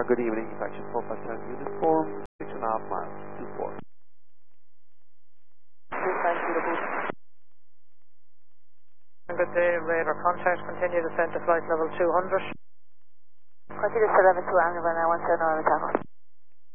good evening. Action 457 uniform, 6.5 miles, 24. 250. Good day, radar contact. Continue descent to flight level 200. Continue to 11 to Angle now, 17 on the tackle.